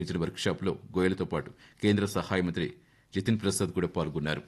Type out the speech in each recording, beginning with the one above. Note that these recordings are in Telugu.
నిర్వహించిన వర్క్షాప్లో గోయలతో పాటు కేంద్ర సహాయ మంత్రి జితిన్ ప్రసాద్ కూడా పాల్గొన్నారు.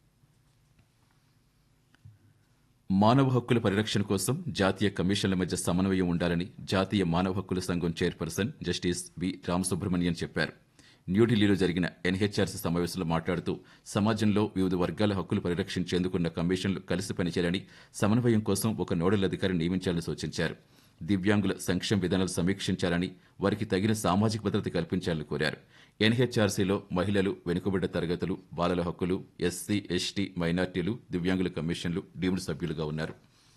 మానవ హక్కుల పరిరక్షణ కోసం జాతీయ కమిషన్ల మధ్య సమన్వయం ఉండాలని జాతీయ మానవ హక్కుల సంఘం చైర్పర్సన్ జస్టిస్ వి రామసుబ్రహ్మణ్యన్ చెప్పారు. న్యూఢిల్లీలో జరిగిన ఎన్హెచ్ఆర్సీ సమావేశంలో మాట్లాడుతూ సమాజంలో వివిధ వర్గాల హక్కులు పరిరక్షించేందుకున్న కమిషన్లు కలిసి పనిచేయాలని, సమన్వయం కోసం ఒక నోడల్ అధికారిని నియమించాలని సూచించారు. దివ్యాంగుల సంక్షేమ విధానాలు సమీక్షించాలని, వారికి తగిన సామాజిక భద్రత కల్పించాలని కోరారు. ఎన్హెచ్ఆర్సీలో మహిళలు, వెనుకబడ్డ తరగతులు, బాలల హక్కులు, ఎస్సీ, ఎస్టీ, మైనార్టీలు, దివ్యాంగుల కమిషన్లు డీమ్డ్ సభ్యులుగా ఉన్నారు.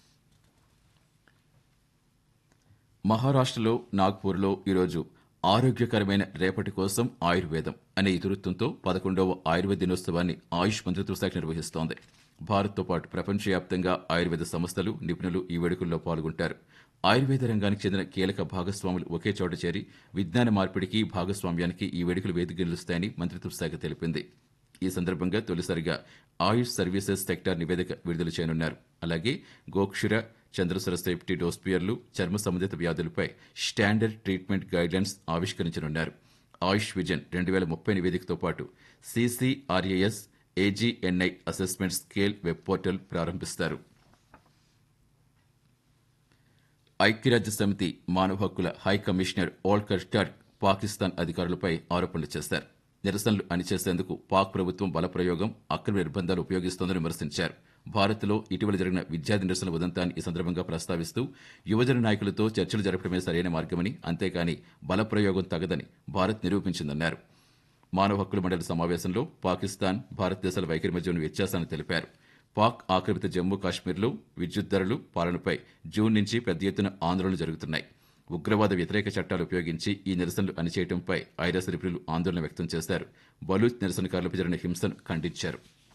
మహారాష్ట్రలో నాగ్పూర్లో ఈరోజు ఆరోగ్యకరమైన రేపటి కోసం ఆయుర్వేదం అనే ఇతివృత్తంతో 11వ ఆయుర్వేద దినోత్సవాన్ని ఆయుష్ మంత్రిత్వ శాఖ నిర్వహిస్తోంది. భారత్తో పాటు ప్రపంచవ్యాప్తంగా ఆయుర్వేద సంస్థలు, నిపుణులు ఈ వేడుకల్లో పాల్గొంటారు. ఆయుర్వేద రంగానికి చెందిన కీలక భాగస్వాములు ఒకే చోట చేరి విజ్ఞాన మార్పిడికి, భాగస్వామ్యానికి ఈ వేడుకలు వేదిక నిలుస్తాయని మంత్రిత్వ శాఖ తెలిపింది. ఈ సందర్భంగా తొలిసారిగా ఆయుష్ సర్వీసెస్ సెక్టార్ నివేదిక విడుదల చేయనున్నారు. అలాగే గోక్షుర, చంద్రసర సేఫ్టీ డోస్పియర్లు, చర్మ సంబంధిత వ్యాధులపై స్టాండర్డ్ ట్రీట్మెంట్ గైడ్లైన్స్ ఆవిష్కరించనున్నారు. ఆయుష్ విజన్ 2030 నివేదికతో పాటు CCRAS AGNI assessment scale web portal ప్రారంభిస్తారు. ఐక్యరాజ్య సమితి మానవ హక్కుల high commissioner Volker truck Pakistan అధికారులపై ఆరోపణలు చేశారు. నిరసనలు అణిచేసేందుకు పాక్ ప్రభుత్వం బలప్రయోగం, అక్రమ నిర్బంధాలు ఉపయోగిస్తోందని విమర్శించారు. భారత్లో ఇటీవల జరిగిన విద్యార్థి నిరసనల ఉదంతాన్ని ఈ సందర్భంగా ప్రస్తావిస్తూ యువజన నాయకులతో చర్చలు జరపడమే సరైన మార్గమని, అంతేకాని బలప్రయోగం తగదని భారత్ నిరూపించిందన్నారు. మానవ హక్కుల మండలి సమావేశంలో పాకిస్తాన్, భారతదేశాల వైఖరి మధ్య ఉన్న వ్యత్యాసాన్ని తెలిపారు. పాక్ ఆక్రమిత జమ్మూ కాశ్మీర్లో విద్యుత్ ధరలు, పాలనపై జూన్ నుంచి పెద్ద ఎత్తున ఆందోళనలు జరుగుతున్నాయి. ఉగ్రవాద వ్యతిరేక చట్టాలు ఉపయోగించి ఈ నిరసనలు అణిచేయడంపై ఐరాస నిపుణులు ఆందోళన వ్యక్తం చేశారు. బలూచ్ నిరసనకారులపై జరిగిన హింసను ఖండించారు.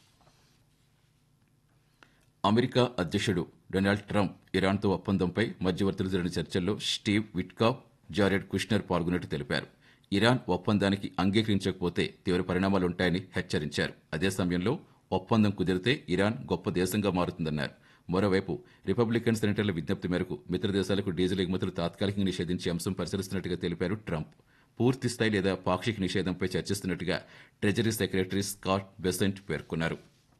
అమెరికా అధ్యక్షుడు డొనాల్డ్ ట్రంప్ ఇరాన్తో ఒప్పందంపై మధ్యవర్తులు జరిగిన చర్చల్లో స్టీవ్ విట్కాఫ్, జారెడ్ కుష్నర్ పాల్గొన్నట్టు తెలిపారు. ఇరాన్ ఒప్పందానికి అంగీకరించకపోతే తీవ్ర పరిణామాలుంటాయని హెచ్చరించారు. అదే సమయంలో ఒప్పందం కుదిరితే ఇరాన్ గొప్ప దేశంగా మారుతుందన్నారు. మరోవైపు రిపబ్లికన్ సెనేటర్ల విజ్ఞప్తి మేరకు మిత్ర దేశాలకు డీజిల్ ఎగుమతులు తాత్కాలికంగా నిషేధించే అంశం పరిశీలిస్తున్నట్టుగా తెలిపారు ట్రంప్. పూర్తి స్థాయి లేదా పాక్షిక నిషేధంపై చర్చిస్తున్నట్టుగా ట్రెజరీ సెక్రటరీ స్కాట్ బెసెంట్ పేర్కొన్నారు.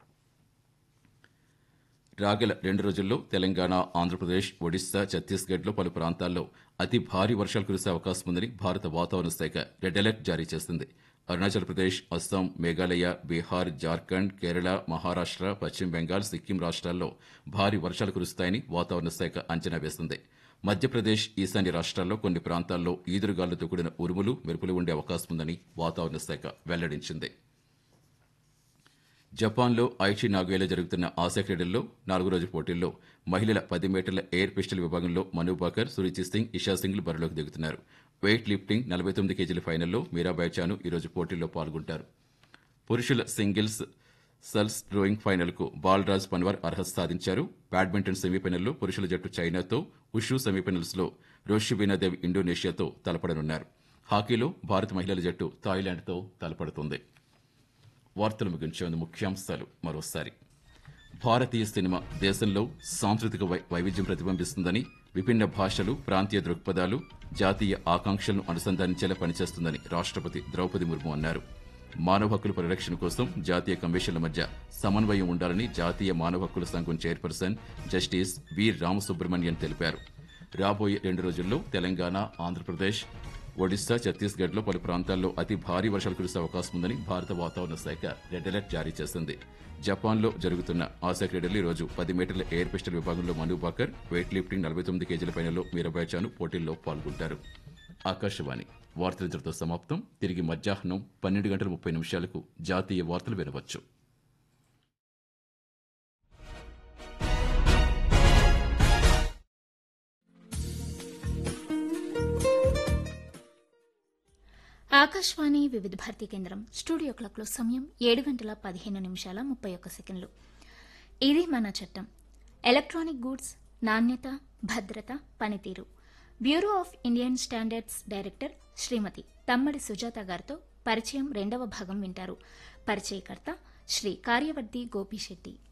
రాగల 2 రోజుల్లో తెలంగాణ, ఆంధ్రప్రదేశ్, ఒడిశా, ఛత్తీస్గఢ్లో పలు ప్రాంతాల్లో అతి భారీ వర్షాలు కురిసే అవకాశం ఉందని భారత వాతావరణ శాఖ రెడ్ అలర్ట్ జారీ చేసింది. అరుణాచల్ ప్రదేశ్, అస్సాం, మేఘాలయ, బీహార్, జార్ఖండ్, కేరళ, మహారాష్ట్ర, పశ్చిమ బెంగాల్, సిక్కిం రాష్ట్రాల్లో భారీ వర్షాలు కురుస్తాయని వాతావరణ శాఖ అంచనా వేసింది. మధ్యప్రదేశ్, ఈశాన్య రాష్ట్రాల్లో కొన్ని ప్రాంతాల్లో ఈదురుగాలులతో కూడిన ఉరుములు, మెరుపులు ఉండే అవకాశం ఉందని వాతావరణ శాఖ వెల్లడించింది. జపాన్లో ఐచి నాగోయాలో జరుగుతున్న ఆసియా క్రీడల్లో 4వ రోజు పోటీల్లో మహిళల 10 మీటర్ల ఎయిర్ పిస్టల్ విభాగంలో మను బాకర్, సురుచి సింగ్, ఇషా సింగ్లు బరిలోకి దిగుతున్నారు. వెయిట్ లిఫ్టింగ్ 49 కేజీల ఫైనల్లో మీరాబాయ్ చాను ఈరోజు పోటీల్లో పాల్గొంటారు. పురుషుల సింగిల్స్ సల్స్ రోయింగ్ ఫైనల్కు బాలరాజ్ పన్వార్ అర్హత సాధించారు. బ్యాడ్మింటన్ సెమీఫైనల్లో పురుషుల జట్టు చైనాతో, ఉషు సెమీఫైనల్స్లో రోషిబీనాదేవి ఇండోనేషియాతో తలపడనున్నారు. హాకీలో భారత మహిళల జట్టు థాయిలాండ్తో తలపడుతుంది. వార్తలు ముగించే ముందు ముఖ్యాంశాలు మరోసారి. భారతీయ సినిమా దేశంలో సాంస్కృతిక వైవిధ్యం ప్రతిబింబిస్తుందని, విభిన్న భాషలు, ప్రాంతీయ దృక్పథాలు జాతీయ ఆకాంక్షలను అనుసంధానించేలా పనిచేస్తుందని రాష్ట్రపతి ద్రౌపది ముర్ము అన్నారు. మానవ హక్కుల పరిరక్షణ కోసం జాతీయ కమిషన్ల మధ్య సమన్వయం ఉండాలని జాతీయ మానవ హక్కుల సంఘం చైర్పర్సన్ జస్టిస్ వి రామసుబ్రహ్మణ్యన్ తెలిపారు. రాబోయే 2 రోజుల్లో తెలంగాణ, ఆంధ్రప్రదేశ్, ఒడిశా, ఛత్తీస్గఢ్లో పలు ప్రాంతాల్లో అతి భారీ వర్షాలు కురిసే అవకాశం ఉందని భారత వాతావరణ శాఖ రెడ్ అలర్ట్ జారీ చేసింది. జపాన్లో జరుగుతున్న ఆసియా క్రీడల్లో ఈరోజు 10 మీటర్ల ఎయిర్ పిస్టల్ విభాగంలో మను బాకర్, వెయిట్ లిఫ్టింగ్ 49 కేజీల ఫైనల్లో మీరాబాయ్ చాను పోటీల్లో పాల్గొంటారు. ఆకాశవాణి వార్తల ఇంతటితో సమాప్తం. తిరిగి మధ్యాహ్నం 12:30 జాతీయ వార్తలు వినవచ్చు. ఆకాశవాణి వివిధ భారతీ కేంద్రం స్టూడియో క్లాక్లో సమయం 7:15 ఇది మన చట్టం. ఎలక్ట్రానిక్ గూడ్స్ నాణ్యత, భద్రత, పనితీరు. Bureau of Indian standards director శ్రీమతి తమ్మడి సుజాత గారితో పరిచయం 2వ భాగం వింటారు. పరిచయకర్త శ్రీ కార్యవర్తి గోపిశెట్టి.